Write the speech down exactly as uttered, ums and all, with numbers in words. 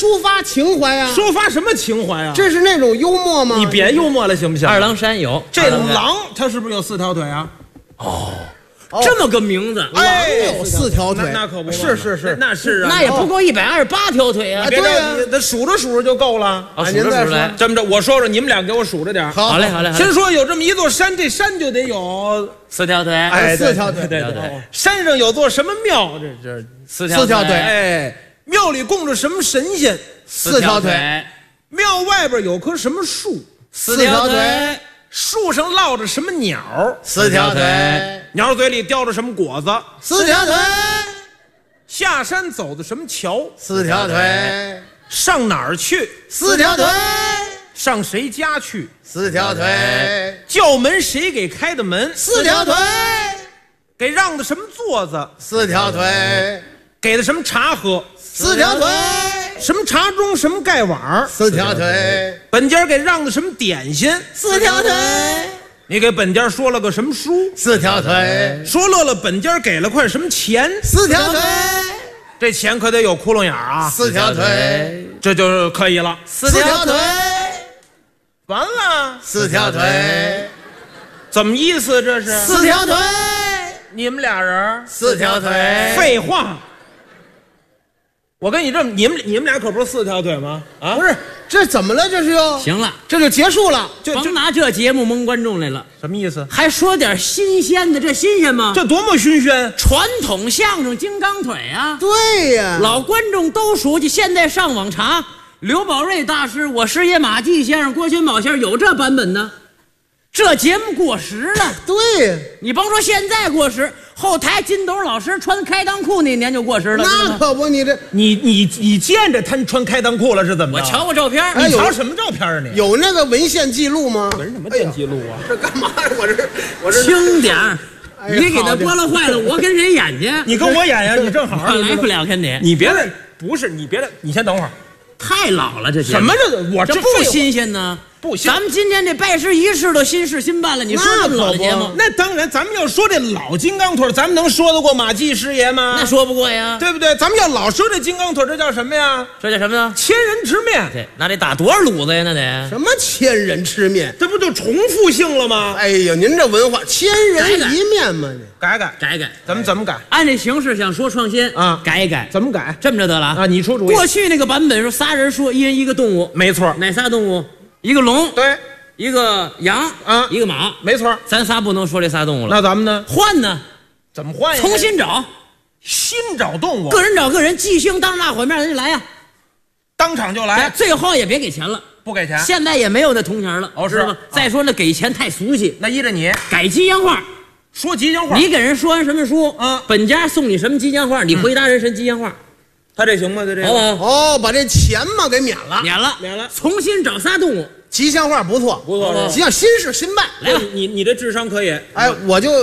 抒发情怀啊！ 抒发什么情怀啊？ 这是那种幽默吗？ 你别幽默了，行不行？ 二郎山有这狼，它是不是有四条腿啊？ 哦，这么个名字， 哎，有四条腿， 那可不是是是， 那是啊， 那也不够一百二十八条腿啊！ 别着急，那数着数着就够了。 啊，数着数着， 这么着，我说说，你们俩给我数着点。 好嘞，好嘞。 先说有这么一座山，这山就得有四条腿， 哎， 四条腿， 对对对。山上有座什么庙？这这四条腿， 哎，庙里供着什么神仙？ 四条腿。 庙外边有棵什么树？ 四条腿。 树上落着什么鸟？ 四条腿。 鸟嘴里叼着什么果子？ 四条腿。 下山走的什么桥？ 四条腿。 上哪儿去？ 四条腿。 上谁家去？ 四条腿。 叫门谁给开的门？ 四条腿。 给让的什么座子？ 四条腿。 给的什么茶喝？ 四条腿。 什么茶盅？什么盖碗？ 四条腿。 本家给让的什么点心？ 四条腿。 你给本家说了个什么书？ 四条腿。 说乐了，本家给了块什么钱？ 四条腿。 这钱可得有窟窿眼啊！ 四条腿， 这就可以了。 四条腿， 完了。 四条腿， 怎么意思？这是四条腿。 你们俩人四条腿。 废话。我跟你这么，你们你们俩可不是四条腿吗？啊， 不是，这怎么了？这是又行了， 这就结束了， 就甭拿这节目蒙观众来了。 什么意思？ 还说点新鲜的，这新鲜吗？ 这多么新鲜！ 传统相声金刚腿啊！ 对呀， 老观众都熟悉。现在上网查，刘宝瑞大师、我师爷马季先生、郭全宝先生有这版本呢。这节目过时了。 对， 你甭说现在过时，后台金斗老师穿开裆裤那年就过时了。 那可不，你这你你你见着他穿开裆裤了是怎么着？ 我瞧过照片。 你瞧什么照片啊？你有那个文献记录吗？ 文什么文记录啊？ 这干嘛呀？我这我这轻点儿，你给他拨了坏了，我跟谁演去？ 你跟我演呀？你正好来不了，跟你。 你别的不是你别的，你先等会儿。 太老了，这什么这我这不新鲜呢？ 不新， 咱们今天这拜师仪式都新事新办了，你说这么老的节目？ 那当然，咱们要说这老金刚腿，咱们能说得过马季师爷吗？ 那说不过呀， 对不对？咱们要老说这金刚腿，这叫什么呀？ 这叫什么呀？ 千人吃面。 对，那得打多少卤子呀？那得什么千人吃面？ 这不就重复性了吗？ 哎呀，您这文化千人一面嘛， 改改改改， 咱们怎么改？ 按这形式想说创新啊， 改一改， 怎么改？ 这么着得了啊！你出主意。 过去那个版本是仨人说，一人一个动物， 没错。 哪仨动物？一个龙， 对。 一个羊啊， 一个马， 没错， 咱仨不能说这仨动物了。 那咱们呢？ 换呢？ 怎么换呀？ 重新找， 新找动物， 个人找个人，即兴当大伙面，咱就来呀， 当场就来， 最后也别给钱了， 不给钱。 现在也没有那铜钱了， 哦，是吗？ 再说那给钱太俗气， 那依着你改吉祥话， 说吉祥话， 你给人说完什么书， 嗯， 本家送你什么吉祥话，你回答人什么吉祥话， 他这行吗？他这好不好？哦，把这钱嘛给免了， 免了， 免了， 重新找仨动物。 吉祥话不错， 不错， 吉祥新事新办。 来吧， 你你这智商可以。 哎，我就